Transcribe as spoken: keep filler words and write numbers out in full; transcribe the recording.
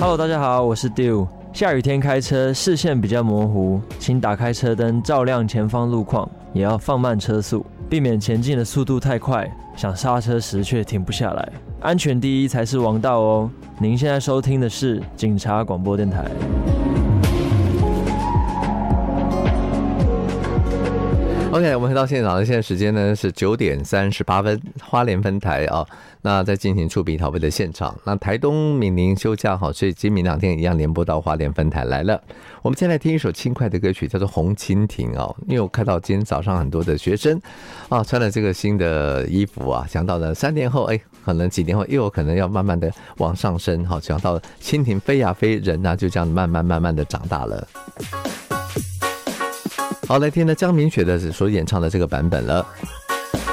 Hello， 大家好，我是 Dew。下雨天开车视线比较模糊，请打开车灯照亮前方路况，也要放慢车速，避免前进的速度太快，想刹车时却停不下来。安全第一才是王道哦。您现在收听的是警察广播电台。 OK， 我们回到现场的现在时间呢是九点三十八分，花莲分台啊，那在进行触笔讨论的现场。那台东闽林休假好，所以今明两天一样联播到花莲分台来了。我们先来听一首轻快的歌曲，叫做《红蜻蜓》哦。因为我看到今天早上很多的学生啊穿了这个新的衣服啊，想到了三年后，哎，可能几年后又有可能要慢慢的往上升，好，想到蜻蜓飞呀飞，人啊就这样慢慢慢慢的长大了。好，来听呢江明雪的所演唱的这个版本了。